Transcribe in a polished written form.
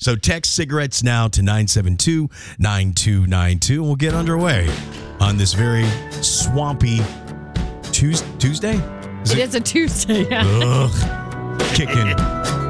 So text cigarettes now to 972-9292. We'll get underway on this very swampy Tuesday. It is a Tuesday. Yeah. Ugh. Kicking